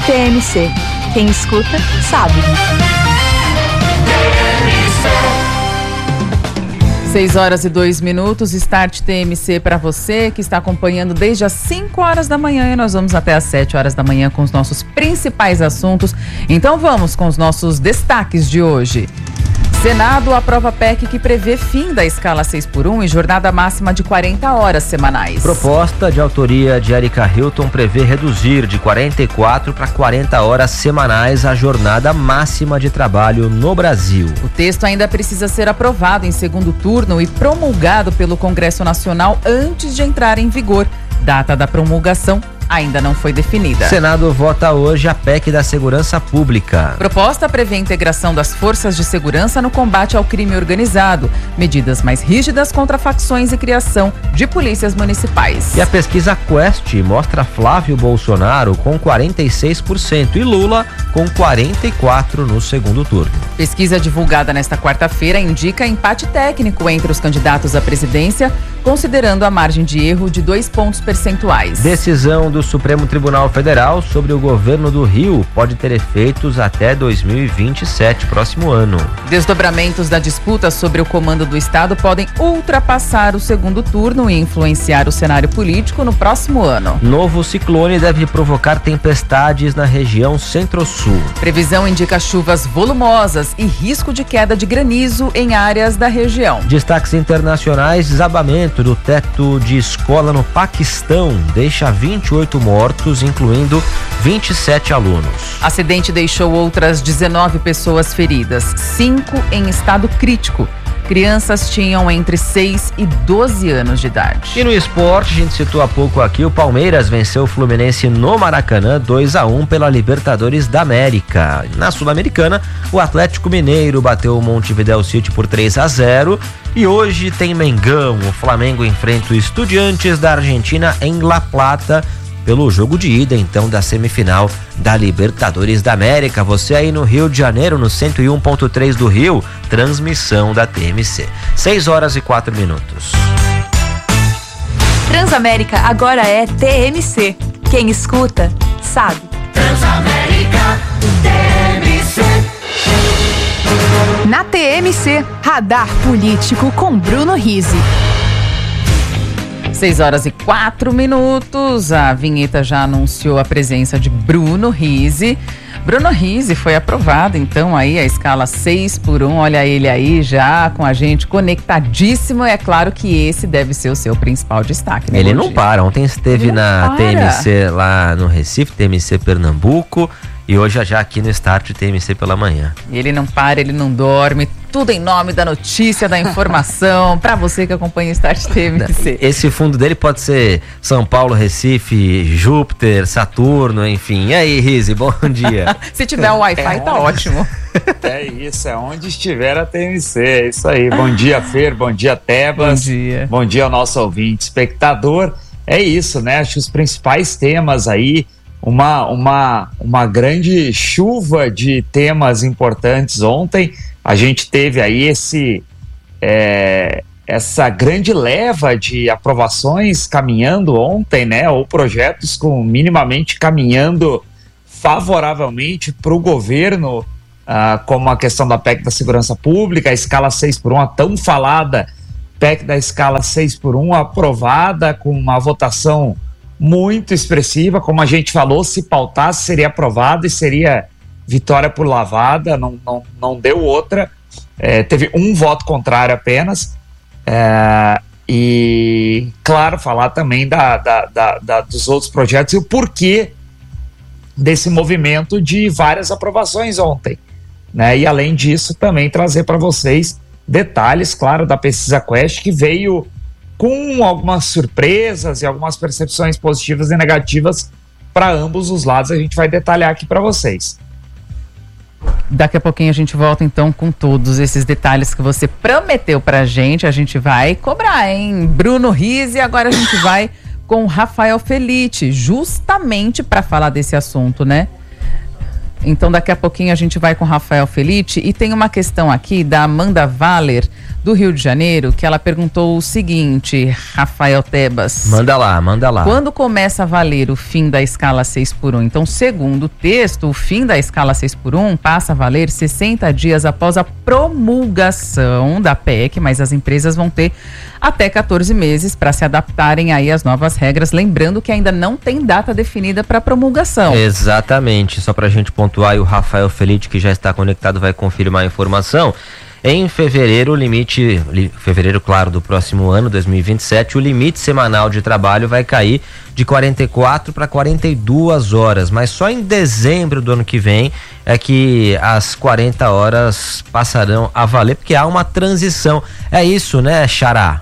TMC. Quem escuta, sabe. 6h02, Start TMC para você que está acompanhando desde as 5 horas da manhã e nós vamos até as 7 horas da manhã com os nossos principais assuntos. Então vamos com os nossos destaques de hoje. Senado aprova PEC que prevê fim da escala 6x1 e jornada máxima de 40 horas semanais. Proposta de autoria de Erika Hilton prevê reduzir de 44 para 40 horas semanais a jornada máxima de trabalho no Brasil. O texto ainda precisa ser aprovado em segundo turno e promulgado pelo Congresso Nacional antes de entrar em vigor. Data da promulgação ainda não foi definida. Senado vota hoje a PEC da Segurança Pública. Proposta prevê a integração das forças de segurança no combate ao crime organizado, medidas mais rígidas contra facções e criação de polícias municipais. E a pesquisa Quest mostra Flávio Bolsonaro com 46% e Lula com 44% no segundo turno. Pesquisa divulgada nesta quarta-feira indica empate técnico entre os candidatos à presidência, considerando a margem de erro de 2 pontos percentuais. Decisão do Supremo Tribunal Federal sobre o governo do Rio pode ter efeitos até 2027, próximo ano. Desdobramentos da disputa sobre o comando do Estado podem ultrapassar o segundo turno e influenciar o cenário político no próximo ano. Novo ciclone deve provocar tempestades na região centro-sul. Previsão indica chuvas volumosas e risco de queda de granizo em áreas da região. Destaques internacionais: desabamento do teto de escola no Paquistão deixa 28 mortos, incluindo 27 alunos. Acidente deixou outras 19 pessoas feridas, 5 em estado crítico. Crianças tinham entre 6 e 12 anos de idade. E no esporte, a gente citou há pouco aqui, o Palmeiras venceu o Fluminense no Maracanã 2-1 pela Libertadores da América. Na Sul-Americana, o Atlético Mineiro bateu o Montevideo City por 3-0. E hoje tem Mengão. O Flamengo enfrenta o Estudiantes da Argentina em La Plata pelo jogo de ida, então, da semifinal da Libertadores da América. Você aí no Rio de Janeiro, no 101.3 do Rio, transmissão da TMC. 6h04. Transamérica agora é TMC. Quem escuta, sabe. Transamérica, TMC. Na TMC, Radar Político com Bruno Rizzi. 6h04. A vinheta já anunciou a presença de Bruno Rizzi. Bruno Rizzi foi aprovado, então, aí a escala 6x1. Olha ele aí já com a gente conectadíssimo. É claro que esse deve ser o seu principal destaque. Ele não para. Ontem esteve na TMC lá no Recife, TMC Pernambuco. E hoje já aqui no Start TMC pela manhã. Ele não para, ele não dorme. Tudo em nome da notícia, da informação, para você que acompanha o Start TMC. Esse fundo dele pode ser São Paulo, Recife, Júpiter, Saturno, enfim. E aí, Rizzi, bom dia. Se tiver um Wi-Fi, tá ótimo. É isso, é onde estiver a TMC, é isso aí. Bom dia, Fer, bom dia, Tebas. Bom dia. Bom dia ao nosso ouvinte, espectador. É isso, né? Acho que os principais temas aí, uma grande chuva de temas importantes ontem. A gente teve aí essa grande leva de aprovações caminhando ontem, né? Ou projetos minimamente caminhando favoravelmente para o governo, como a questão da PEC da Segurança Pública, a escala 6x1, a tão falada PEC da escala 6x1 aprovada com uma votação muito expressiva, como a gente falou, se pautasse seria aprovado e seria vitória por lavada, não deu outra, teve um voto contrário apenas, e claro, falar também dos outros projetos e o porquê desse movimento de várias aprovações ontem, né? E além disso também trazer para vocês detalhes, claro, da pesquisa Quest, que veio com algumas surpresas e algumas percepções positivas e negativas para ambos os lados. A gente vai detalhar aqui para vocês. Daqui a pouquinho a gente volta então com todos esses detalhes que você prometeu pra gente. A gente vai cobrar, hein? Bruno Rizzi. Agora a gente vai com Rafael Felitti, justamente para falar desse assunto, né? Então daqui a pouquinho a gente vai com o Rafael Felitti e tem uma questão aqui da Amanda Valer, do Rio de Janeiro, que ela perguntou o seguinte, Rafael Tebas. Manda lá. Quando começa a valer o fim da escala 6x1? Então, segundo o texto, o fim da escala 6x1 passa a valer 60 dias após a promulgação da PEC, mas as empresas vão ter até 14 meses para se adaptarem aí às novas regras, lembrando que ainda não tem data definida para promulgação. Exatamente, só para a gente pontuar, e o Rafael Felitti, que já está conectado, vai confirmar a informação. Em fevereiro, fevereiro, claro, do próximo ano, 2027, o limite semanal de trabalho vai cair de 44 para 42 horas, mas só em dezembro do ano que vem é que as 40 horas passarão a valer, porque há uma transição. É isso, né, Xará?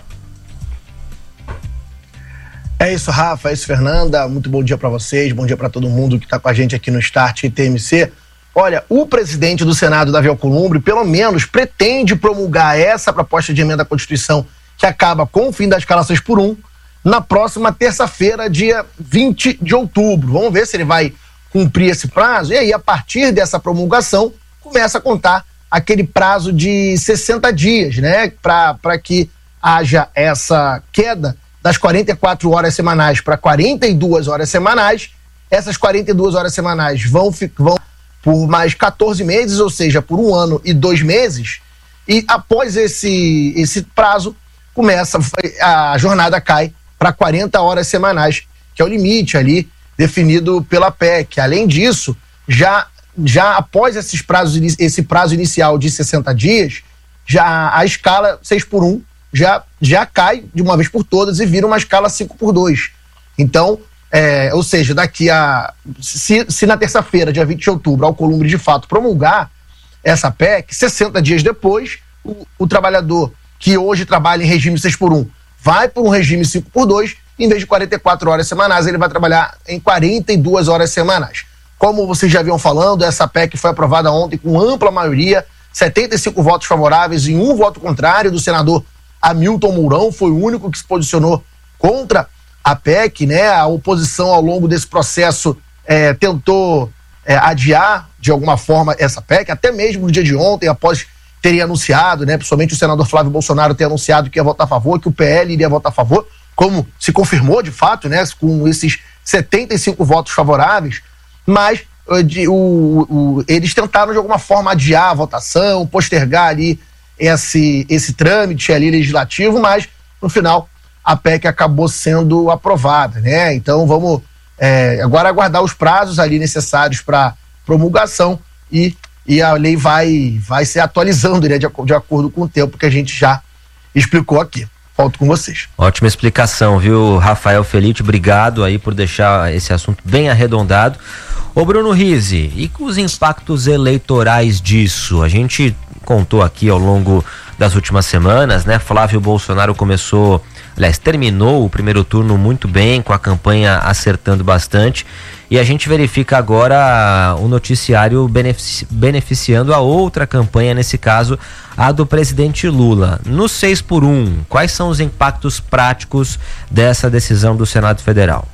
É isso, Rafa, é isso, Fernanda. Muito bom dia para vocês, bom dia para todo mundo que está com a gente aqui no Start TMC. Olha, o presidente do Senado, Davi Alcolumbre, pelo menos pretende promulgar essa proposta de emenda à Constituição que acaba com o fim das escala 6x1 na próxima terça-feira, dia 20 de outubro. Vamos ver se ele vai cumprir esse prazo. E aí, a partir dessa promulgação, começa a contar aquele prazo de 60 dias, né? Para que haja essa queda das 44 horas semanais para 42 horas semanais. Essas 42 horas semanais vão por mais 14 meses, ou seja, por 1 ano e 2 meses, e após esse prazo, a jornada cai para 40 horas semanais, que é o limite ali definido pela PEC. Além disso, já após esse prazo inicial de 60 dias, já a escala 6x1 já cai de uma vez por todas e vira uma escala 5x2. Então, ou seja, se na terça-feira, dia 20 de outubro, a Alcolumbre de fato promulgar essa PEC, 60 dias depois, o trabalhador que hoje trabalha em regime 6x1 vai para um regime 5x2, em vez de 44 horas semanais, ele vai trabalhar em 42 horas semanais. Como vocês já vinham falando, essa PEC foi aprovada ontem com ampla maioria, 75 votos favoráveis e 1 voto contrário do senador Hamilton Mourão, foi o único que se posicionou contra a PEC, né? A oposição ao longo desse processo tentou adiar de alguma forma essa PEC, até mesmo no dia de ontem, após terem anunciado, né? Principalmente o senador Flávio Bolsonaro ter anunciado que ia votar a favor, que o PL iria votar a favor, como se confirmou de fato, né? Com esses 75 votos favoráveis, mas eles tentaram de alguma forma adiar a votação, postergar ali esse trâmite ali legislativo, mas no final a PEC acabou sendo aprovada, né? Então vamos agora aguardar os prazos ali necessários para promulgação e a lei vai se atualizando, né, de acordo com o tempo que a gente já explicou aqui. Volto com vocês. Ótima explicação, viu, Rafael Felitti? Obrigado aí por deixar esse assunto bem arredondado. Ô Bruno Rizzi, e com os impactos eleitorais disso? A gente contou aqui ao longo das últimas semanas, né? Flávio Bolsonaro terminou o primeiro turno muito bem, com a campanha acertando bastante, e a gente verifica agora o noticiário beneficiando a outra campanha, nesse caso a do presidente Lula. No 6x1, quais são os impactos práticos dessa decisão do Senado Federal?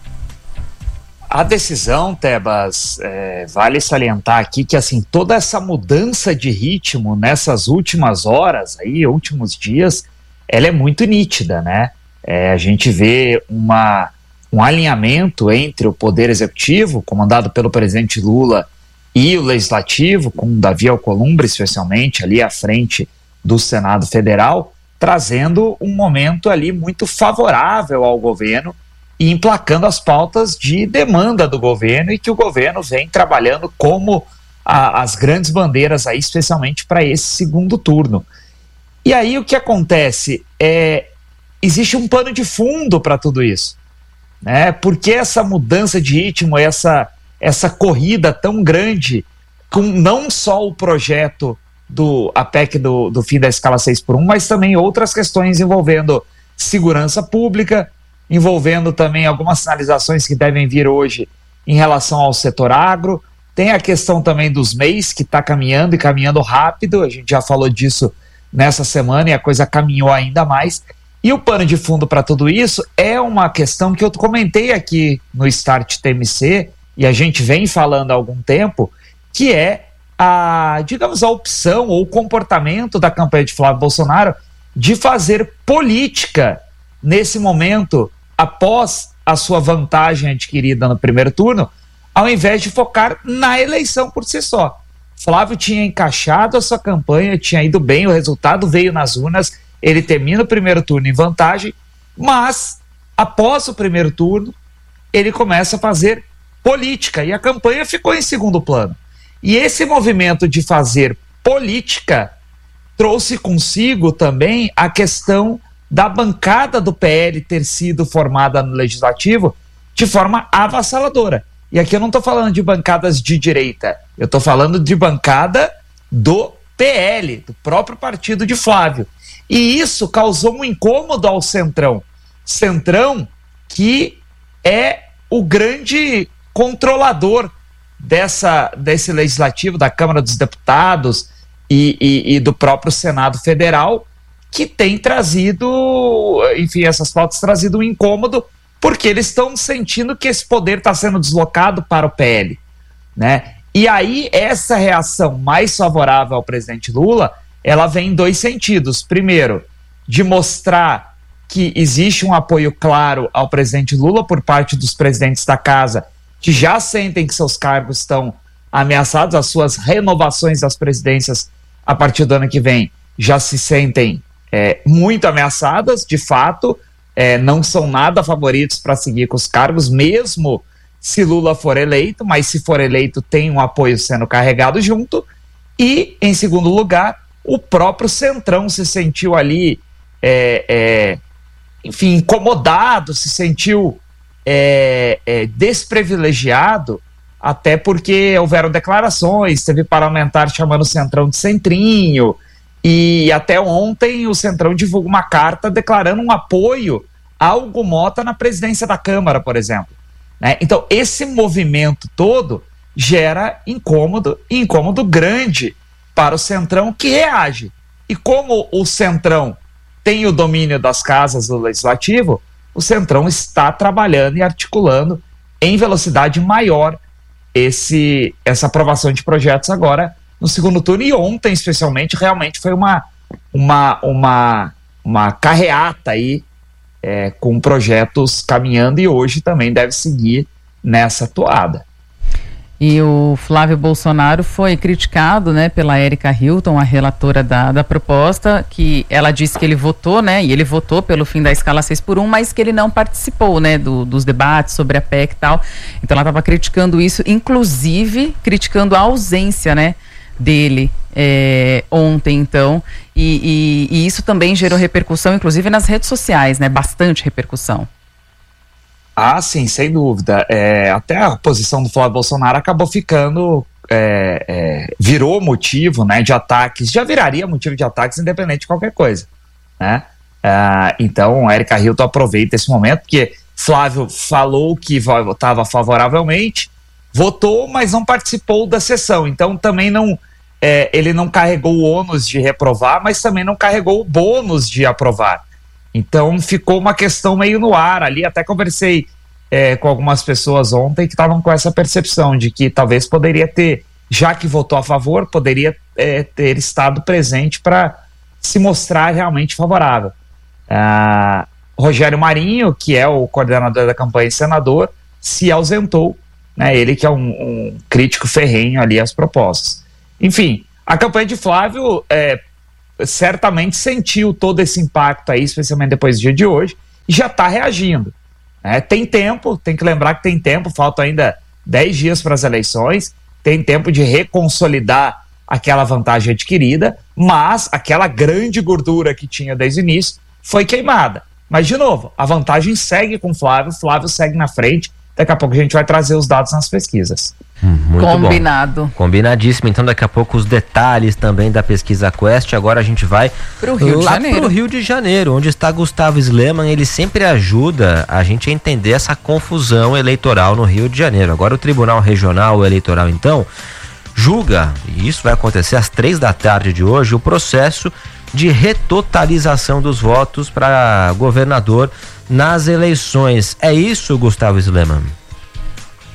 A decisão, Tebas, vale salientar aqui que assim, toda essa mudança de ritmo nessas últimas horas, últimos dias, ela é muito nítida, né? A gente vê um alinhamento entre o Poder Executivo, comandado pelo presidente Lula, e o Legislativo, com Davi Alcolumbre, especialmente, ali à frente do Senado Federal, trazendo um momento ali muito favorável ao governo e emplacando as pautas de demanda do governo e que o governo vem trabalhando como as grandes bandeiras aí, especialmente para esse segundo turno. E aí o que acontece? Existe um pano de fundo para tudo isso, né? Porque essa mudança de ritmo, essa corrida tão grande, com não só o projeto a PEC do fim da escala 6x1, mas também outras questões envolvendo segurança pública, envolvendo também algumas sinalizações que devem vir hoje em relação ao setor agro. Tem a questão também dos MEIs, que está caminhando e caminhando rápido, a gente já falou disso nessa semana e a coisa caminhou ainda mais. E o pano de fundo para tudo isso é uma questão que eu comentei aqui no Start TMC, e a gente vem falando há algum tempo, que é a opção ou o comportamento da campanha de Flávio Bolsonaro de fazer política nesse momento, após a sua vantagem adquirida no primeiro turno, ao invés de focar na eleição por si só. Flávio tinha encaixado a sua campanha, tinha ido bem, o resultado veio nas urnas, ele termina o primeiro turno em vantagem, mas após o primeiro turno, ele começa a fazer política e a campanha ficou em segundo plano. E esse movimento de fazer política trouxe consigo também a questão da bancada do PL ter sido formada no Legislativo de forma avassaladora. E aqui eu não estou falando de bancadas de direita, eu estou falando de bancada do PL, do próprio partido de Flávio. E isso causou um incômodo ao Centrão. Centrão que é o grande controlador desse legislativo, da Câmara dos Deputados e do próprio Senado Federal, que tem trazido, enfim, essas pautas trazido um incômodo, porque eles estão sentindo que esse poder está sendo deslocado para o PL, né? E aí essa reação mais favorável ao presidente Lula, ela vem em dois sentidos. Primeiro, de mostrar que existe um apoio claro ao presidente Lula por parte dos presidentes da casa, que já sentem que seus cargos estão ameaçados, as suas renovações das presidências a partir do ano que vem já se sentem muito ameaçadas, de fato, não são nada favoritos para seguir com os cargos, mesmo se Lula for eleito, mas se for eleito tem um apoio sendo carregado junto. E, em segundo lugar, o próprio Centrão se sentiu ali, enfim, incomodado, se sentiu desprivilegiado, até porque houveram declarações, teve parlamentar chamando o Centrão de centrinho, e até ontem o Centrão divulgou uma carta declarando um apoio a Hugo Mota na presidência da Câmara, por exemplo, né? Então esse movimento todo gera incômodo grande para o Centrão, que reage. E como o Centrão tem o domínio das casas do Legislativo, o Centrão está trabalhando e articulando em velocidade maior essa aprovação de projetos agora no segundo turno. E ontem, especialmente, realmente foi uma carreata aí, com projetos caminhando, e hoje também deve seguir nessa toada. E o Flávio Bolsonaro foi criticado, né, pela Érica Hilton, a relatora da proposta, que ela disse que ele votou, né, e ele votou pelo fim da escala 6x1, mas que ele não participou, né, dos debates sobre a PEC e tal. Então ela estava criticando isso, inclusive criticando a ausência, né, dele ontem, então, e isso também gerou repercussão, inclusive nas redes sociais, né, bastante repercussão. Ah, sim, sem dúvida. Até a posição do Flávio Bolsonaro acabou ficando, virou motivo, né, de ataques, já viraria motivo de ataques independente de qualquer coisa, né? Então a Érica Hilton aproveita esse momento, porque Flávio falou que votava favoravelmente, votou, mas não participou da sessão, então também não, ele não carregou o ônus de reprovar, mas também não carregou o bônus de aprovar. Então ficou uma questão meio no ar ali. Até conversei com algumas pessoas ontem que estavam com essa percepção de que talvez poderia ter, já que votou a favor, poderia ter estado presente para se mostrar realmente favorável. Rogério Marinho, que é o coordenador da campanha e senador, se ausentou, né? Ele que é um crítico ferrenho ali às propostas. Enfim, a campanha de Flávio certamente sentiu todo esse impacto aí, especialmente depois do dia de hoje, e já está reagindo. Tem tempo, tem que lembrar que tem tempo, faltam ainda 10 dias para as eleições, tem tempo de reconsolidar aquela vantagem adquirida, mas aquela grande gordura que tinha desde o início foi queimada. Mas, de novo, a vantagem segue com o Flávio segue na frente. Daqui a pouco a gente vai trazer os dados nas pesquisas. Muito combinado. Bom. Combinadíssimo. Então daqui a pouco os detalhes também da pesquisa Quest. Agora a gente vai pro Rio de Janeiro, onde está Gustavo Sleman. Ele sempre ajuda a gente a entender essa confusão eleitoral no Rio de Janeiro. Agora o Tribunal Regional Eleitoral, então, julga, e isso vai acontecer às 15h de hoje, o processo de retotalização dos votos para governador nas eleições. É isso, Gustavo Sleman?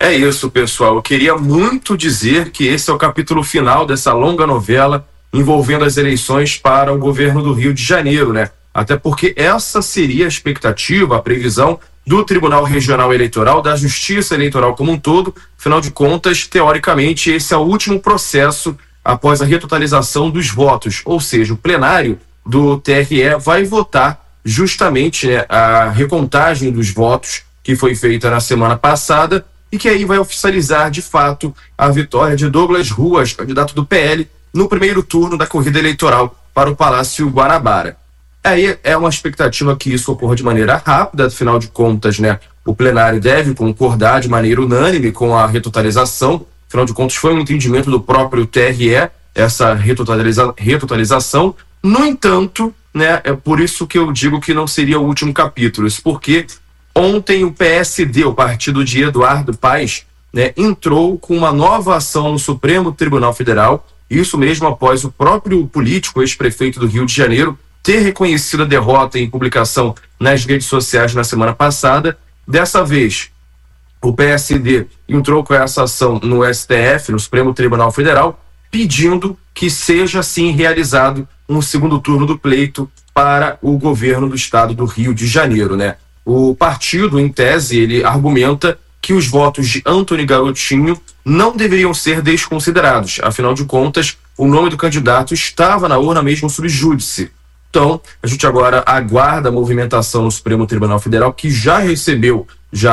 É isso, pessoal. Eu queria muito dizer que esse é o capítulo final dessa longa novela envolvendo as eleições para o governo do Rio de Janeiro, né? Até porque essa seria a expectativa, a previsão do Tribunal Regional Eleitoral, da Justiça Eleitoral como um todo. Afinal de contas, teoricamente, esse é o último processo após a retotalização dos votos, ou seja, o plenário do TRE vai votar justamente, né, a recontagem dos votos que foi feita na semana passada e que aí vai oficializar de fato a vitória de Douglas Ruas, candidato do PL, no primeiro turno da corrida eleitoral para o Palácio Guanabara. Aí é uma expectativa que isso ocorra de maneira rápida, afinal de contas, né, o plenário deve concordar de maneira unânime com a retotalização, afinal de contas foi um entendimento do próprio TRE, essa retotalização. No entanto, né, é por isso que eu digo que não seria o último capítulo, isso porque ontem o PSD, o partido de Eduardo Paes, né, entrou com uma nova ação no Supremo Tribunal Federal, isso mesmo após o próprio político, ex-prefeito do Rio de Janeiro, ter reconhecido a derrota em publicação nas redes sociais na semana passada. Dessa vez, o PSD entrou com essa ação no STF, no Supremo Tribunal Federal, pedindo que seja, assim, realizado um segundo turno do pleito para o governo do estado do Rio de Janeiro, né? O partido, em tese, ele argumenta que os votos de Antony Garotinho não deveriam ser desconsiderados. Afinal de contas, o nome do candidato estava na urna mesmo sub júdice. Então, a gente agora aguarda a movimentação no Supremo Tribunal Federal, que já recebeu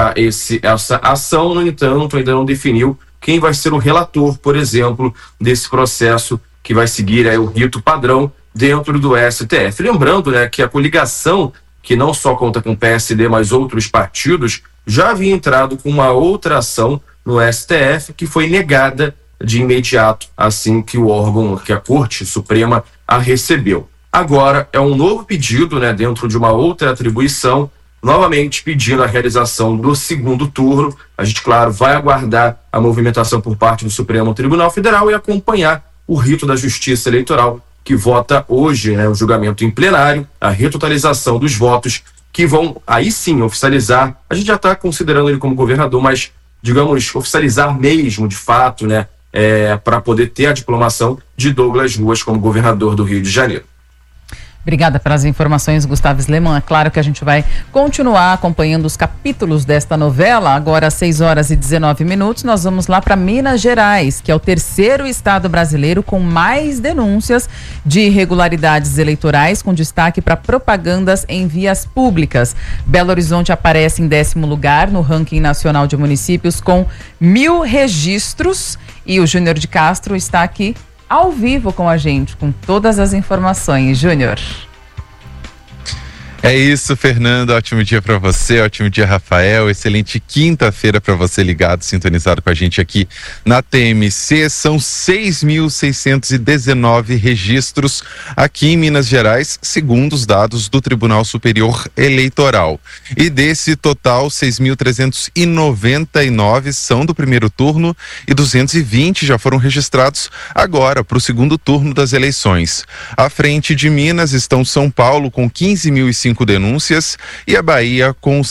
essa ação, no entanto, ainda não definiu quem vai ser o relator, por exemplo, desse processo que vai seguir o rito padrão dentro do STF. Lembrando, né, que a coligação, que não só conta com o PSD, mas outros partidos, já havia entrado com uma outra ação no STF que foi negada de imediato, assim que o órgão, que a Corte Suprema a recebeu. Agora é um novo pedido, né, dentro de uma outra atribuição, novamente pedindo a realização do segundo turno. A gente, claro, vai aguardar a movimentação por parte do Supremo Tribunal Federal e acompanhar o rito da Justiça Eleitoral, que vota hoje, né, o julgamento em plenário, a retotalização dos votos, que vão aí sim oficializar. A gente já está considerando ele como governador, mas, digamos, oficializar mesmo, de fato, né, para poder ter a diplomação de Douglas Ruas como governador do Rio de Janeiro. Obrigada pelas informações, Gustavo Sleman. É claro que a gente vai continuar acompanhando os capítulos desta novela. Agora, às 6h19, nós vamos lá para Minas Gerais, que é o terceiro estado brasileiro com mais denúncias de irregularidades eleitorais, com destaque para propagandas em vias públicas. Belo Horizonte aparece em 10º lugar no ranking nacional de municípios com 1.000 registros. E o Júnior de Castro está aqui ao vivo com a gente, com todas as informações. Júnior. É isso, Fernanda. Ótimo dia para você, ótimo dia, Rafael. Excelente quinta-feira para você ligado, sintonizado com a gente aqui na TMC. São 6.619 registros aqui em Minas Gerais, segundo os dados do Tribunal Superior Eleitoral. E desse total, 6.399 são do primeiro turno e 220 já foram registrados agora para o segundo turno das eleições. À frente de Minas estão São Paulo com 15.005 denúncias e a Bahia com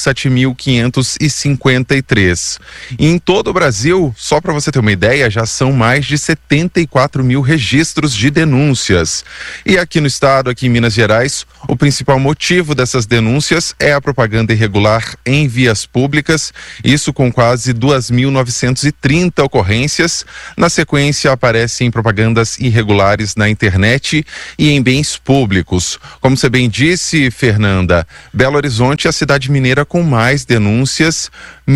7.553. E em todo o Brasil, só para você ter uma ideia, já são mais de 74 mil registros de denúncias. E aqui no estado, aqui em Minas Gerais, o principal motivo dessas denúncias é a propaganda irregular em vias públicas, isso com quase 2.930 ocorrências. Na sequência, aparecem propagandas irregulares na internet e em bens públicos. Como você bem disse, Fernanda, Belo Horizonte é a cidade mineira com mais denúncias,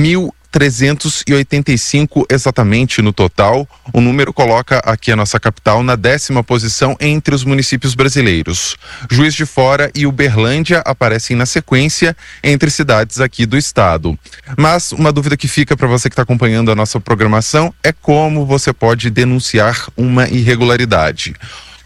1.385 exatamente no total. O número coloca aqui a nossa capital na 10ª posição entre os municípios brasileiros. Juiz de Fora e Uberlândia aparecem na sequência entre cidades aqui do estado. Mas uma dúvida que fica para você que está acompanhando a nossa programação é como você pode denunciar uma irregularidade.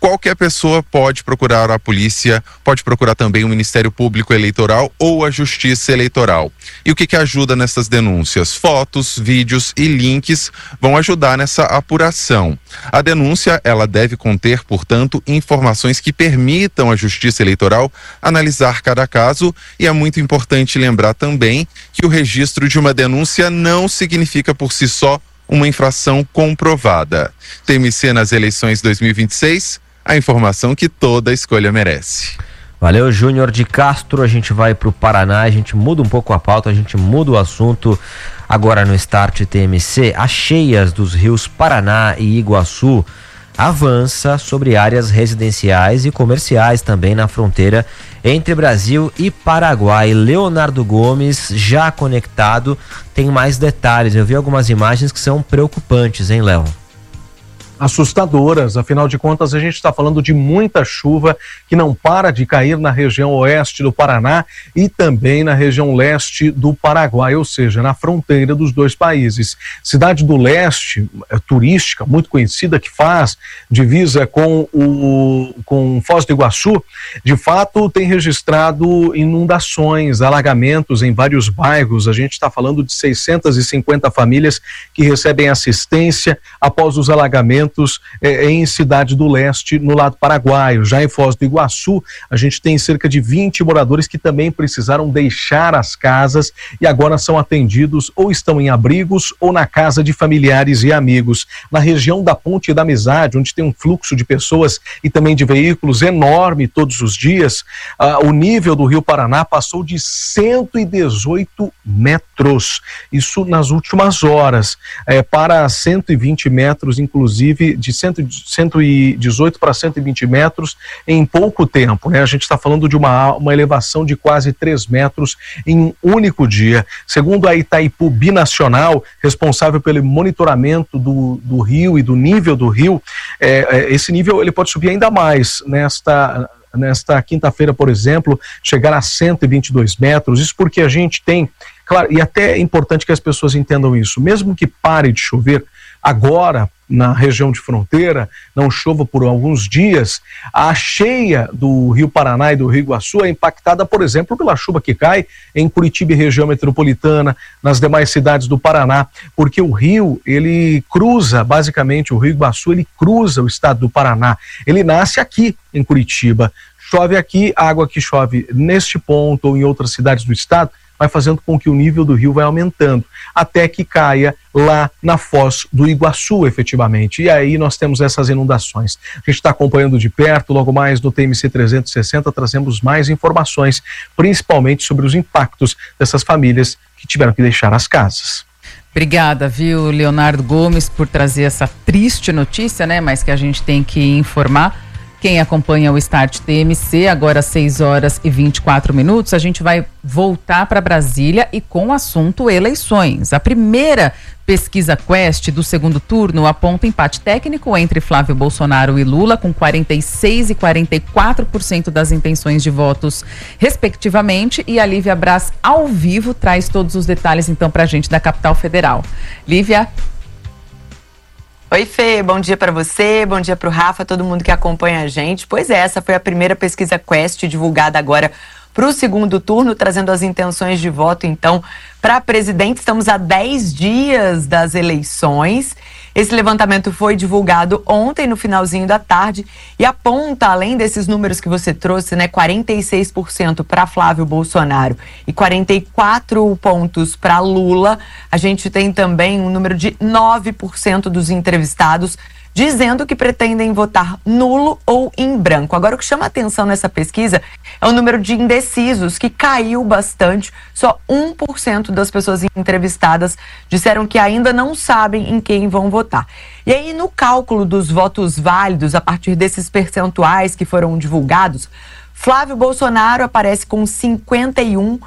qualquer pessoa pode procurar a polícia, pode procurar também o Ministério Público Eleitoral ou a Justiça Eleitoral. E o que ajuda nessas denúncias? Fotos, vídeos e links vão ajudar nessa apuração. A denúncia, ela deve conter, portanto, informações que permitam à Justiça Eleitoral analisar cada caso, e é muito importante lembrar também que o registro de uma denúncia não significa por si só uma infração comprovada. TMC nas eleições 2026, a informação que toda escolha merece. Valeu, Júnior de Castro. A gente vai para o Paraná, a gente muda um pouco a pauta, a gente muda o assunto agora no Start TMC. As cheias dos rios Paraná e Iguaçu avança sobre áreas residenciais e comerciais também na fronteira entre Brasil e Paraguai. Leonardo Gomes, já conectado, tem mais detalhes. Eu vi algumas imagens que são preocupantes, hein, Léo? Assustadoras, afinal de contas a gente está falando de muita chuva que não para de cair na região oeste do Paraná e também na região leste do Paraguai, ou seja, na fronteira dos dois países. Cidade do Leste, turística, muito conhecida, que faz divisa com Foz do Iguaçu, de fato tem registrado inundações, alagamentos em vários bairros. A gente está falando de 650 famílias que recebem assistência após os alagamentos em Cidade do Leste, no lado paraguaio. Já em Foz do Iguaçu, a gente tem cerca de 20 moradores que também precisaram deixar as casas e agora são atendidos ou estão em abrigos ou na casa de familiares e amigos. Na região da Ponte da Amizade, onde tem um fluxo de pessoas e também de veículos enorme todos os dias, o nível do Rio Paraná passou de 118 metros. Isso nas últimas horas, para 120 metros, inclusive de 118 para 120 metros em pouco tempo, né? A gente está falando de uma elevação de quase 3 metros em um único dia. Segundo a Itaipu Binacional, responsável pelo monitoramento do rio e do nível do rio, esse nível ele pode subir ainda mais nesta quinta-feira, por exemplo, chegar a 122 metros. Isso porque a gente tem, claro, e até é importante que as pessoas entendam isso, mesmo que pare de chover agora na região de fronteira, não chova por alguns dias, a cheia do Rio Paraná e do Rio Iguaçu é impactada, por exemplo, pela chuva que cai em Curitiba e região metropolitana, nas demais cidades do Paraná, porque o rio, ele cruza, basicamente, o Rio Iguaçu, ele cruza o estado do Paraná, ele nasce aqui em Curitiba, chove aqui, a água que chove neste ponto ou em outras cidades do estado, vai fazendo com que o nível do rio vai aumentando, até que caia lá na Foz do Iguaçu, efetivamente. E aí nós temos essas inundações. A gente está acompanhando de perto, logo mais no TMC 360, trazemos mais informações, principalmente sobre os impactos dessas famílias que tiveram que deixar as casas. Obrigada, viu, Leonardo Gomes, por trazer essa triste notícia, né, mas que a gente tem que informar. Quem acompanha o Start TMC, agora 6 horas e 24 minutos, a gente vai voltar para Brasília e com o assunto eleições. A primeira pesquisa Quest do segundo turno aponta empate técnico entre Flávio Bolsonaro e Lula, com 46% e 44% das intenções de votos, respectivamente. E a Lívia Braz, ao vivo, traz todos os detalhes, então, para a gente da capital federal. Lívia. Oi, Fê, bom dia para você, bom dia para o Rafa, todo mundo que acompanha a gente. Pois é, essa foi a primeira pesquisa Quest divulgada agora para o segundo turno, trazendo as intenções de voto, então, para presidente. Estamos a 10 dias das eleições. Esse levantamento foi divulgado ontem, no finalzinho da tarde, e aponta, além desses números que você trouxe, né, 46% para Flávio Bolsonaro e 44 pontos para Lula. A gente tem também um número de 9% dos entrevistados dizendo que pretendem votar nulo ou em branco. Agora, o que chama a atenção nessa pesquisa é o número de indecisos, que caiu bastante. Só 1% das pessoas entrevistadas disseram que ainda não sabem em quem vão votar. E aí, no cálculo dos votos válidos, a partir desses percentuais que foram divulgados, Flávio Bolsonaro aparece com 51%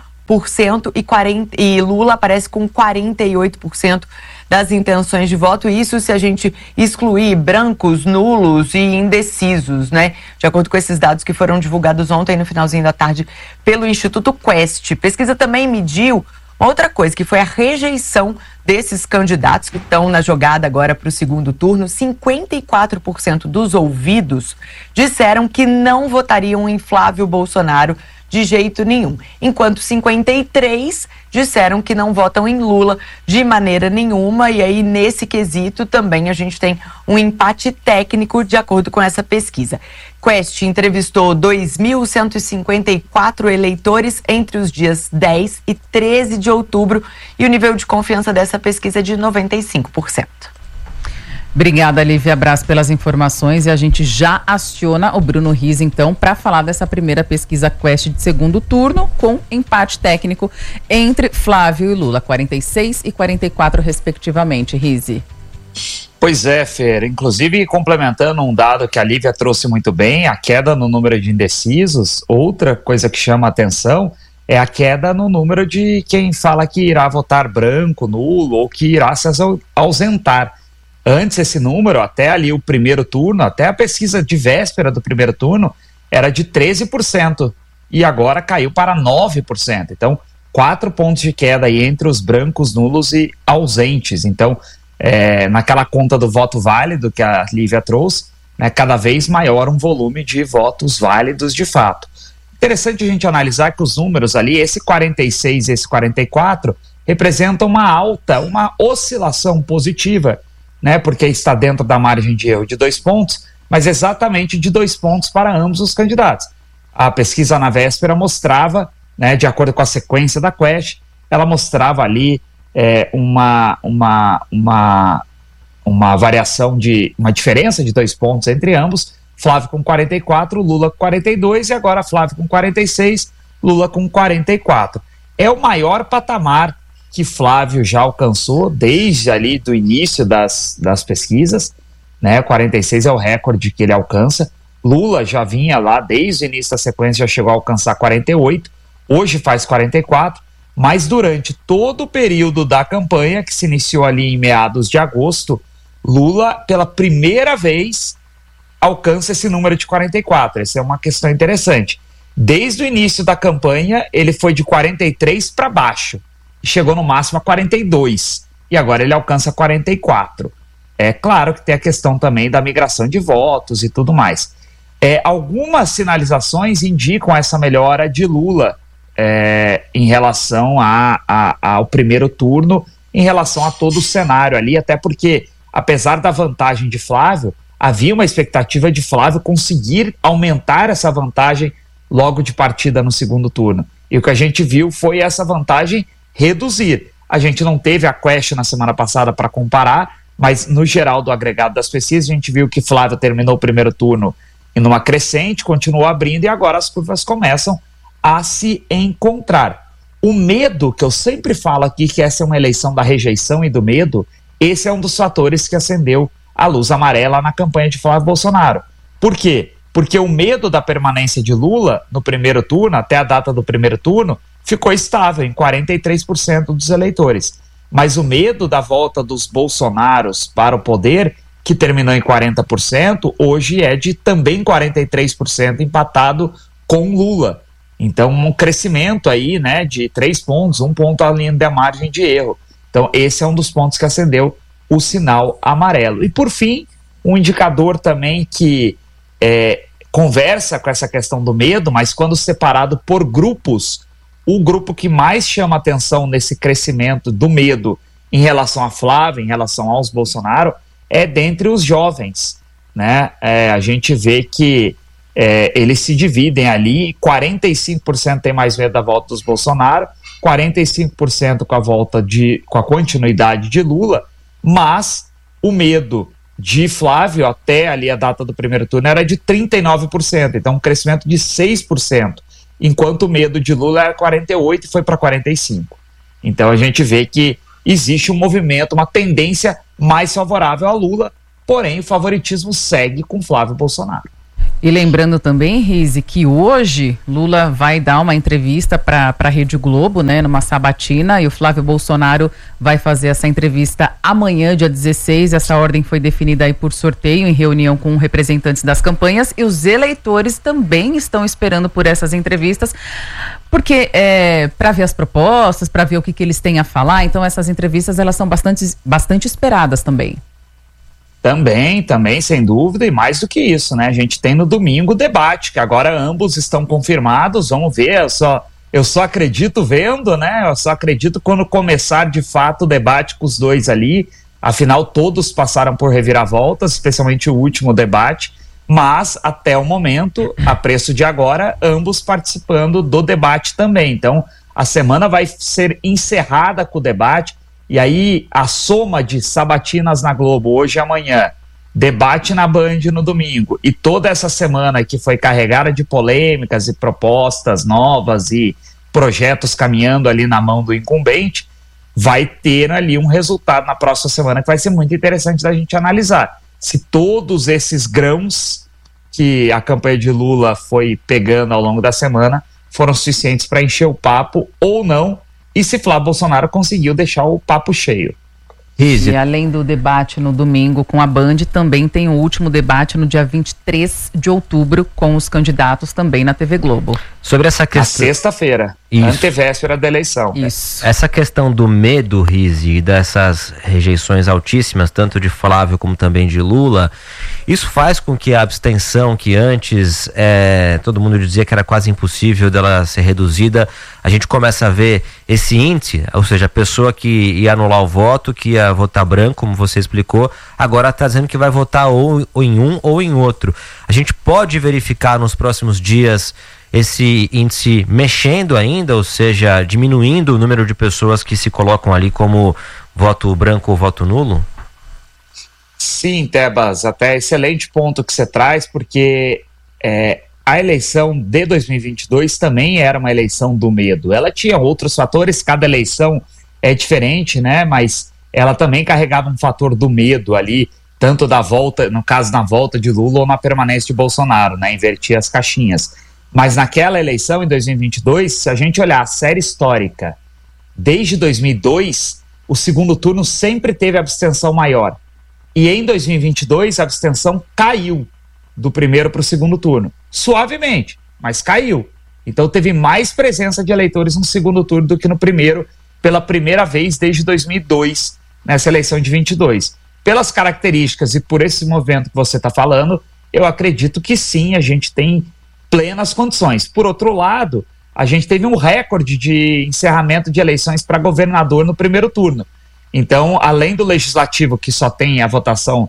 e Lula aparece com 48% das intenções de voto. Isso se a gente excluir brancos, nulos e indecisos, né? De acordo com esses dados que foram divulgados ontem no finalzinho da tarde pelo Instituto Quest. Pesquisa também mediu Outra coisa que foi a rejeição desses candidatos que estão na jogada agora para o segundo turno, 54% dos ouvidos disseram que não votariam em Flávio Bolsonaro de jeito nenhum, enquanto 53% disseram que não votam em Lula de maneira nenhuma. E aí, nesse quesito, também a gente tem um empate técnico de acordo com essa pesquisa. Quest entrevistou 2.154 eleitores entre os dias 10 e 13 de outubro e o nível de confiança dessa pesquisa é de 95%. Obrigada, Lívia Braz, pelas informações, e a gente já aciona o Bruno Riz, então, para falar dessa primeira pesquisa Quest de segundo turno, com empate técnico entre Flávio e Lula, 46 e 44 respectivamente. Rize. Pois é, Fer, inclusive complementando um dado que a Lívia trouxe muito bem, a queda no número de indecisos. Outra coisa que chama a atenção é a queda no número de quem fala que irá votar branco, nulo, ou que irá se ausentar. Antes esse número, até ali o primeiro turno, até a pesquisa de véspera do primeiro turno, era de 13%, e agora caiu para 9%. Então, 4 pontos de queda aí entre os brancos, nulos e ausentes. Então, naquela conta do voto válido que a Lívia trouxe, né, cada vez maior um volume de votos válidos de fato. Interessante a gente analisar que os números ali, esse 46 e esse 44, representam uma oscilação positiva, né, porque está dentro da margem de erro de 2 pontos, mas exatamente de 2 pontos para ambos os candidatos. A pesquisa na véspera mostrava, né, de acordo com a sequência da Quest, ela mostrava ali uma variação uma diferença de 2 pontos entre ambos, Flávio com 44, Lula com 42, e agora Flávio com 46, Lula com 44. É o maior patamar que Flávio já alcançou desde ali do início das pesquisas, né? 46 é o recorde que ele alcança. Lula já vinha lá desde o início da sequência, já chegou a alcançar 48, hoje faz 44, mas durante todo o período da campanha, que se iniciou ali em meados de agosto, Lula, pela primeira vez, alcança esse número de 44. Essa é uma questão interessante. Desde o início da campanha, ele foi de 43 para baixo, chegou no máximo a 42, e agora ele alcança 44. É claro que tem a questão também da migração de votos e tudo mais. Algumas sinalizações indicam essa melhora de Lula em relação ao primeiro turno, em relação a todo o cenário ali, até porque, apesar da vantagem de Flávio, havia uma expectativa de Flávio conseguir aumentar essa vantagem logo de partida no segundo turno. E o que a gente viu foi essa vantagem reduzir. A gente não teve a Quest na semana passada para comparar, mas no geral do agregado das pesquisas a gente viu que Flávio terminou o primeiro turno em uma crescente, continuou abrindo, e agora as curvas começam a se encontrar. O medo, que eu sempre falo aqui, que essa é uma eleição da rejeição e do medo, esse é um dos fatores que acendeu a luz amarela na campanha de Flávio Bolsonaro. Por quê? Porque o medo da permanência de Lula no primeiro turno, até a data do primeiro turno, ficou estável em 43% dos eleitores. Mas o medo da volta dos Bolsonaros para o poder, que terminou em 40%, hoje é de também 43%, empatado com Lula. Então, um crescimento aí, né, de 3 pontos, 1 ponto além da margem de erro. Então, esse é um dos pontos que acendeu o sinal amarelo. E, por fim, um indicador também que conversa com essa questão do medo, mas quando separado por grupos, o grupo que mais chama atenção nesse crescimento do medo em relação a Flávio, em relação aos Bolsonaro, é dentre os jovens, né? A gente vê que eles se dividem ali, 45% tem mais medo da volta dos Bolsonaro, 45% com a continuidade de Lula, mas o medo de Flávio até ali a data do primeiro turno era de 39%, então um crescimento de 6%. Enquanto o medo de Lula era 48% e foi para 45%. Então a gente vê que existe um movimento, uma tendência mais favorável a Lula, porém o favoritismo segue com Flávio Bolsonaro. E lembrando também, Rizzi, que hoje Lula vai dar uma entrevista para a Rede Globo, né, numa sabatina, e o Flávio Bolsonaro vai fazer essa entrevista amanhã, dia 16. Essa ordem foi definida aí por sorteio, em reunião com representantes das campanhas, e os eleitores também estão esperando por essas entrevistas, porque para ver as propostas, para ver o que eles têm a falar. Então essas entrevistas, elas são bastante esperadas também. Também, sem dúvida, e mais do que isso, né? A gente tem no domingo o debate, que agora ambos estão confirmados, vamos ver, eu só acredito vendo, né? Eu só acredito quando começar de fato o debate com os dois ali, afinal todos passaram por reviravoltas, especialmente o último debate, mas até o momento, a preço de agora, ambos participando do debate também. Então, a semana vai ser encerrada com o debate. E aí, a soma de sabatinas na Globo hoje e amanhã, debate na Band no domingo, e toda essa semana que foi carregada de polêmicas e propostas novas e projetos caminhando ali na mão do incumbente, vai ter ali um resultado na próxima semana que vai ser muito interessante da gente analisar. Se todos esses grãos que a campanha de Lula foi pegando ao longo da semana foram suficientes para encher o papo ou não, e se Flávio Bolsonaro conseguiu deixar o papo cheio. E além do debate no domingo com a Band, também tem o último debate no dia 23 de outubro com os candidatos também na TV Globo. Sobre essa questão... A sexta-feira, antevéspera da eleição. Isso. Essa questão do medo, Rizzi, e dessas rejeições altíssimas, tanto de Flávio como também de Lula, isso faz com que a abstenção, que antes todo mundo dizia que era quase impossível dela ser reduzida, a gente começa a ver esse índice, ou seja, a pessoa que ia anular o voto, que ia votar branco, como você explicou, agora está dizendo que vai votar ou em um ou em outro. A gente pode verificar nos próximos dias esse índice mexendo ainda, ou seja, diminuindo o número de pessoas que se colocam ali como voto branco ou voto nulo? Sim, Tebas, até excelente ponto que você traz, porque a eleição de 2022 também era uma eleição do medo. Ela tinha outros fatores, cada eleição é diferente, né? Mas ela também carregava um fator do medo ali, tanto da volta, no caso na volta de Lula ou na permanência de Bolsonaro, né? Invertia as caixinhas. Mas naquela eleição, em 2022, se a gente olhar a série histórica, desde 2002, o segundo turno sempre teve abstenção maior. E em 2022, a abstenção caiu do primeiro para o segundo turno. Suavemente, mas caiu. Então teve mais presença de eleitores no segundo turno do que no primeiro, pela primeira vez desde 2002, nessa eleição de 22. Pelas características e por esse movimento que você está falando, eu acredito que sim, a gente tem plenas condições. Por outro lado, a gente teve um recorde de encerramento de eleições para governador no primeiro turno. Então, além do legislativo, que só teve a votação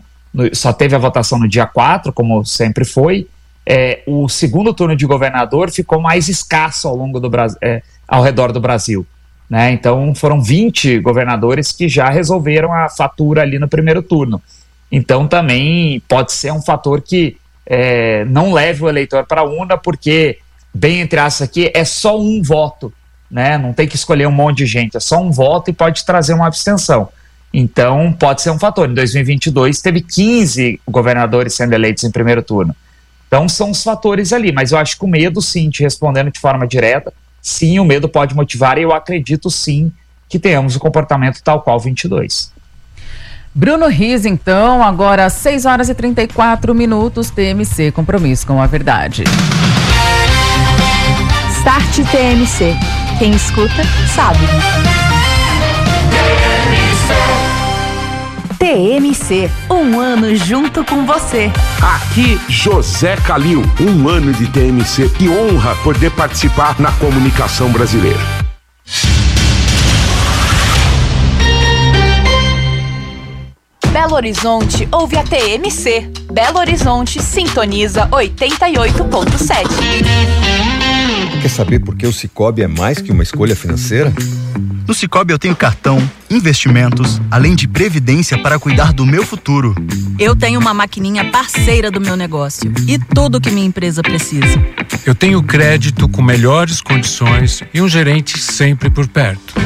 no dia 4, como sempre foi, o segundo turno de governador ficou mais escasso ao redor do Brasil. Né? Então, foram 20 governadores que já resolveram a fatura ali no primeiro turno. Então, também pode ser um fator que não leve o eleitor para a urna, porque, bem entre aspas aqui, é só um voto, né? Não tem que escolher um monte de gente, é só um voto e pode trazer uma abstenção. Então, pode ser um fator. Em 2022, teve 15 governadores sendo eleitos em primeiro turno. Então, são os fatores ali, mas eu acho que o medo, sim, te respondendo de forma direta, sim, o medo pode motivar, e eu acredito, sim, que tenhamos o comportamento tal qual 22. Bruno Rizzi, então, agora 6 horas e 34 minutos, TMC, compromisso com a verdade. Start TMC. Quem escuta, sabe. TMC, um ano junto com você. Aqui, José Calil, um ano de TMC. Que honra poder participar na comunicação brasileira. Belo Horizonte ouve a TMC. Belo Horizonte sintoniza 88.7. Quer saber por que o Sicoob é mais que uma escolha financeira? No Sicoob eu tenho cartão, investimentos, além de previdência para cuidar do meu futuro. Eu tenho uma maquininha parceira do meu negócio e tudo que minha empresa precisa. Eu tenho crédito com melhores condições e um gerente sempre por perto.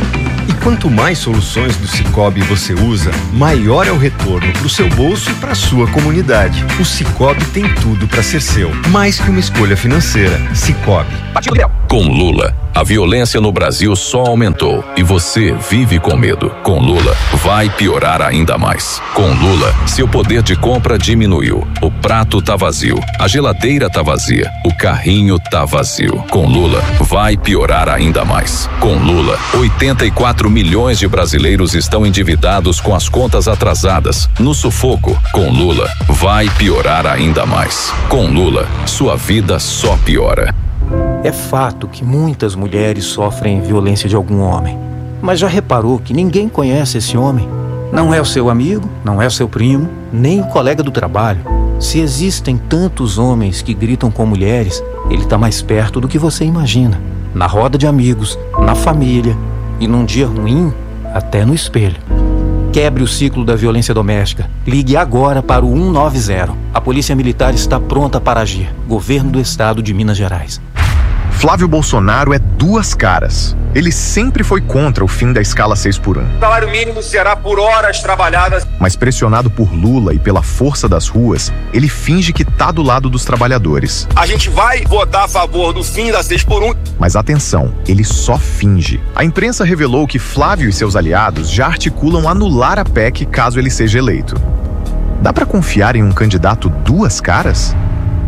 E quanto mais soluções do Sicoob você usa, maior é o retorno para o seu bolso e para a sua comunidade. O Sicoob tem tudo para ser seu, mais que uma escolha financeira. Sicoob. Com Lula, a violência no Brasil só aumentou e você vive com medo. Com Lula, vai piorar ainda mais. Com Lula, seu poder de compra diminuiu. O prato tá vazio, a geladeira tá vazia, o carrinho tá vazio. Com Lula, vai piorar ainda mais. Com Lula, 84 milhões de brasileiros estão endividados com as contas atrasadas, no sufoco. Com Lula, vai piorar ainda mais. Com Lula, sua vida só piora. É fato que muitas mulheres sofrem violência de algum homem. Mas já reparou que ninguém conhece esse homem? Não é o seu amigo, não é o seu primo, nem o colega do trabalho. Se existem tantos homens que gritam com mulheres, ele está mais perto do que você imagina. Na roda de amigos, na família e num dia ruim, até no espelho. Quebre o ciclo da violência doméstica. Ligue agora para o 190. A Polícia Militar está pronta para agir. Governo do Estado de Minas Gerais. Flávio Bolsonaro é duas caras. Ele sempre foi contra o fim da escala 6x1. O salário mínimo será por horas trabalhadas. Mas pressionado por Lula e pela força das ruas, ele finge que tá do lado dos trabalhadores. A gente vai votar a favor do fim da 6x1. Mas atenção, ele só finge. A imprensa revelou que Flávio e seus aliados já articulam anular a PEC caso ele seja eleito. Dá pra confiar em um candidato duas caras?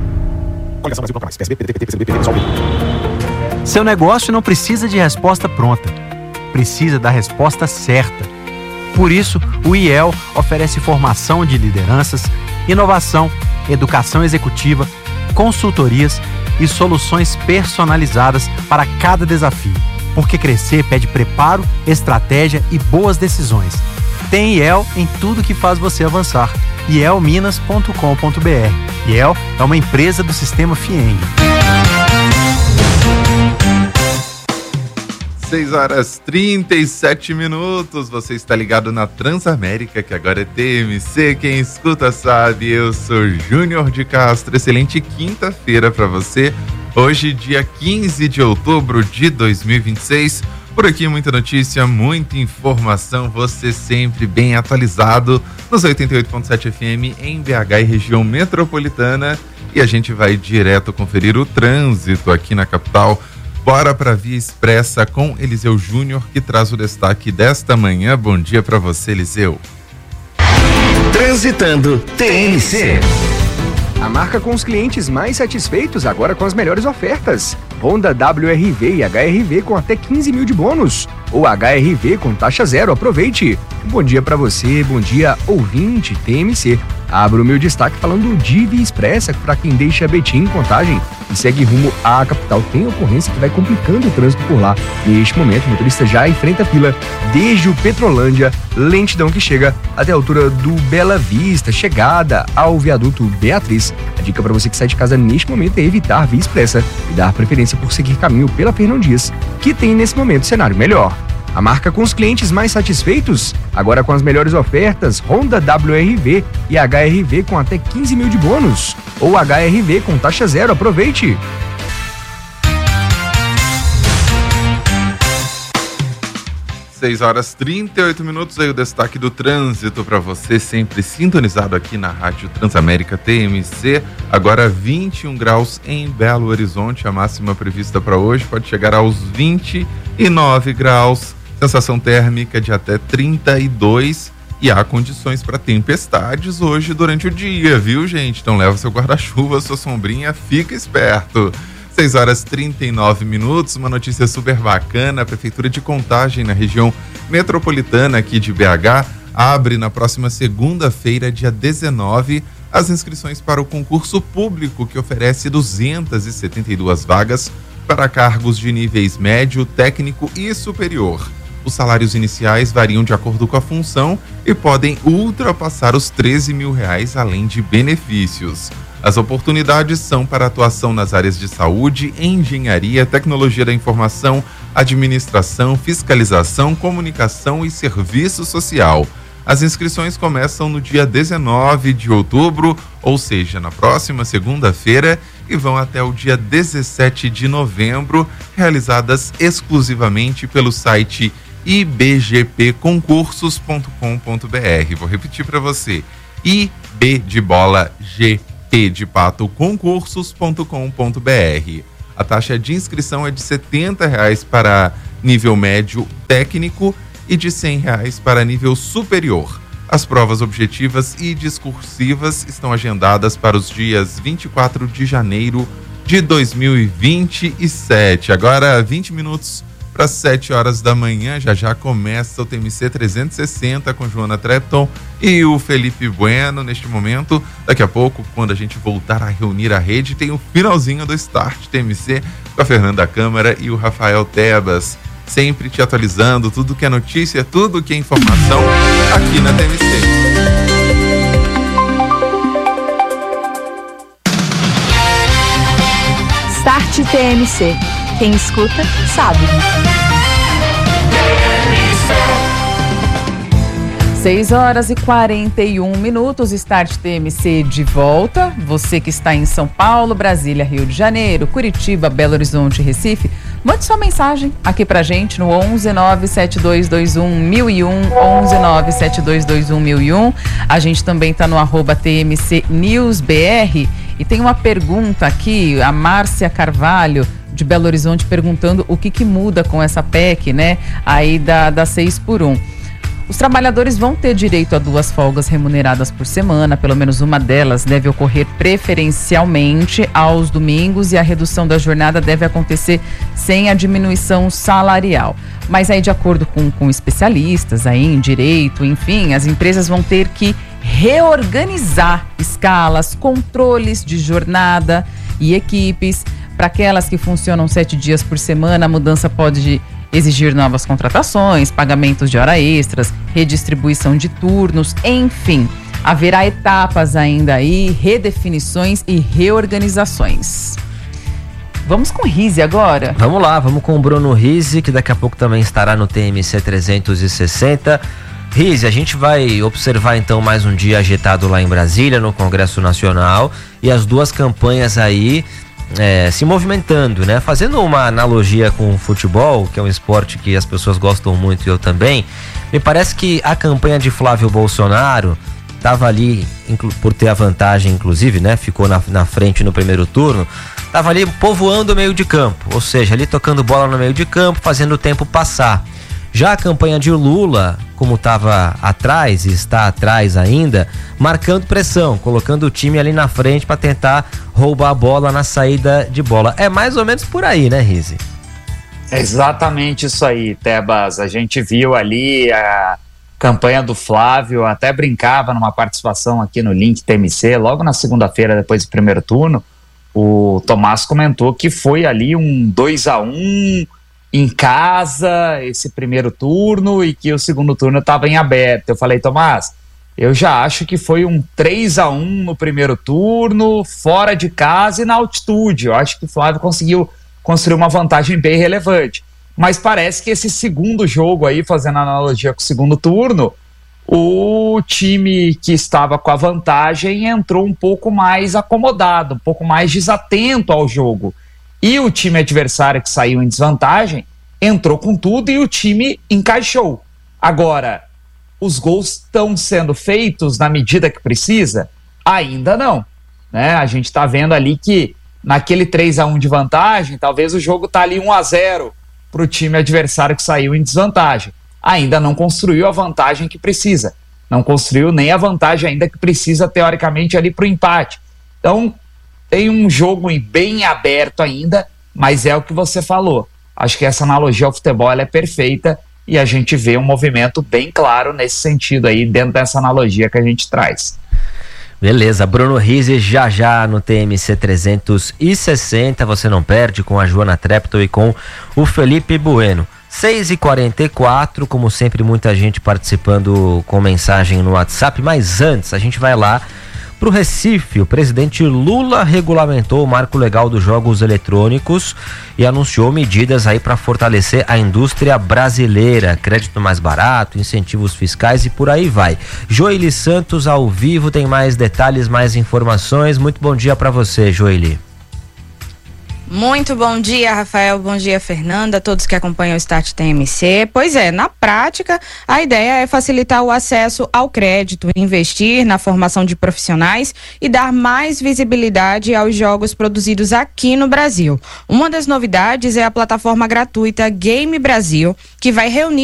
Seu negócio não precisa de resposta pronta, precisa da resposta certa. Por isso, o IEL oferece formação de lideranças, inovação, educação executiva, consultorias e soluções personalizadas para cada desafio. Porque crescer pede preparo, estratégia e boas decisões. Tem IEL em tudo que faz você avançar. ielminas.com.br. IEL é uma empresa do Sistema FIENG. 6h37. Você está ligado na Transamérica, que agora é TMC. Quem escuta sabe, eu sou Júnior de Castro. Excelente quinta-feira para você. Hoje, dia 15 de outubro de 2026. Por aqui, muita notícia, muita informação, você sempre bem atualizado nos 88.7 FM em BH e região metropolitana. E a gente vai direto conferir o trânsito aqui na capital. Bora para a Via Expressa com Eliseu Júnior, que traz o destaque desta manhã. Bom dia para você, Eliseu. Transitando TMC. A marca com os clientes mais satisfeitos agora com as melhores ofertas. Honda WRV e HRV com até 15 mil de bônus. Ou HRV com taxa zero, aproveite. Bom dia pra você, bom dia ouvinte TMC. Abro o meu destaque falando de Via Expressa para quem deixa Betim em Contagem e segue rumo à capital. Tem ocorrência que vai complicando o trânsito por lá. Neste momento, o motorista já enfrenta a fila desde o Petrolândia, lentidão que chega até a altura do Bela Vista, chegada ao viaduto Beatriz. A dica para você que sai de casa neste momento é evitar Via Expressa e dar preferência por seguir caminho pela Fernão Dias, que tem nesse momento cenário melhor. A marca com os clientes mais satisfeitos, agora com as melhores ofertas, Honda WRV e HRV com até 15 mil de bônus. Ou HRV com taxa zero, aproveite! Seis horas 38 minutos, aí o destaque do trânsito para você, sempre sintonizado aqui na Rádio Transamérica TMC. Agora 21 graus em Belo Horizonte, a máxima prevista para hoje pode chegar aos 29 graus. Sensação térmica de até 32 e há condições para tempestades hoje durante o dia, viu, gente? Então leva seu guarda-chuva, sua sombrinha, fica esperto. 6 horas 39 minutos, uma notícia super bacana. A Prefeitura de Contagem, na região metropolitana aqui de BH, abre na próxima segunda-feira, dia 19, as inscrições para o concurso público que oferece 272 vagas para cargos de níveis médio, técnico e superior. Os salários iniciais variam de acordo com a função e podem ultrapassar os R$13 mil, além de benefícios. As oportunidades são para atuação nas áreas de saúde, engenharia, tecnologia da informação, administração, fiscalização, comunicação e serviço social. As inscrições começam no dia 19 de outubro, ou seja, na próxima segunda-feira, e vão até o dia 17 de novembro, realizadas exclusivamente pelo site ibgpconcursos.com.br. Vou repetir para você, IB de bola, GP de pato, concursos.com.br. A taxa de inscrição é de R$ 70 para nível médio técnico e de R$ 100 para nível superior. As provas objetivas e discursivas estão agendadas para os dias 24 de janeiro de 2027. Agora, 20 minutos para 7 horas da manhã, já começa o TMC 360 com Joana Trepton e o Felipe Bueno neste momento. Daqui a pouco, quando a gente voltar a reunir a rede, tem o finalzinho do Start TMC com a Fernanda Câmara e o Rafael Tebas. Sempre te atualizando tudo que é notícia, tudo que é informação aqui na TMC. Start TMC. Quem escuta, sabe. 6h41, Start TMC de volta. Você que está em São Paulo, Brasília, Rio de Janeiro, Curitiba, Belo Horizonte, Recife, mande sua mensagem aqui pra gente no 11972211001, 11972211001. A gente também tá no @TMC News BR e tem uma pergunta aqui, a Márcia Carvalho de Belo Horizonte perguntando o que muda com essa PEC, né? Aí da 6x1. Os trabalhadores vão ter direito a 2 folgas remuneradas por semana, pelo menos uma delas deve ocorrer preferencialmente aos domingos e a redução da jornada deve acontecer sem a diminuição salarial. Mas aí, de acordo com especialistas aí em direito, enfim, as empresas vão ter que reorganizar escalas, controles de jornada e equipes. Para aquelas que funcionam 7 dias por semana, a mudança pode exigir novas contratações, pagamentos de hora extras, redistribuição de turnos, enfim. Haverá etapas ainda aí, redefinições e reorganizações. Vamos com o Rizzi agora? Vamos lá, vamos com o Bruno Rizzi, que daqui a pouco também estará no TMC 360. Rizzi, a gente vai observar então mais um dia agitado lá em Brasília, no Congresso Nacional, e as duas campanhas aí se movimentando, né? Fazendo uma analogia com o futebol, que é um esporte que as pessoas gostam muito e eu também, me parece que a campanha de Flávio Bolsonaro estava ali, por ter a vantagem, inclusive, né? Ficou na frente no primeiro turno, estava ali povoando o meio de campo, ou seja, ali tocando bola no meio de campo, fazendo o tempo passar. Já a campanha de Lula, como estava atrás e está atrás ainda, marcando pressão, colocando o time ali na frente para tentar roubar a bola na saída de bola. É mais ou menos por aí, né, Rizzi? Exatamente isso aí, Tebas. A gente viu ali a campanha do Flávio, até brincava numa participação aqui no Link TMC, logo na segunda-feira, depois do primeiro turno, o Tomás comentou que foi ali um 2-1 em casa, esse primeiro turno, e que o segundo turno estava em aberto. Eu falei, Tomás, eu já acho que foi um 3-1 no primeiro turno, fora de casa e na altitude. Eu acho que o Flávio conseguiu construir uma vantagem bem relevante. Mas parece que esse segundo jogo aí, fazendo analogia com o segundo turno, o time que estava com a vantagem entrou um pouco mais acomodado, um pouco mais desatento ao jogo. E o time adversário que saiu em desvantagem entrou com tudo e o time encaixou. Agora, os gols estão sendo feitos na medida que precisa? Ainda não, né? A gente está vendo ali que naquele 3-1 de vantagem, talvez o jogo está ali 1-0 para o time adversário que saiu em desvantagem. Ainda não construiu a vantagem que precisa. Não construiu nem a vantagem ainda que precisa, teoricamente, ali para o empate. Então, tem um jogo bem aberto ainda, mas é o que você falou. Acho que essa analogia ao futebol ela é perfeita e a gente vê um movimento bem claro nesse sentido aí, dentro dessa analogia que a gente traz. Beleza, Bruno Rizzi já no TMC 360, você não perde, com a Joana Trepton e com o Felipe Bueno. 6h44, como sempre, muita gente participando com mensagem no WhatsApp, mas antes a gente vai lá para o Recife. O presidente Lula regulamentou o marco legal dos jogos eletrônicos e anunciou medidas aí para fortalecer a indústria brasileira, crédito mais barato, incentivos fiscais e por aí vai. Joely Santos ao vivo tem mais detalhes, mais informações. Muito bom dia para você, Joely. Muito bom dia, Rafael. Bom dia, Fernanda, todos que acompanham o Start TMC. Pois é, na prática, a ideia é facilitar o acesso ao crédito, investir na formação de profissionais e dar mais visibilidade aos jogos produzidos aqui no Brasil. Uma das novidades é a plataforma gratuita Game Brasil, que vai reunir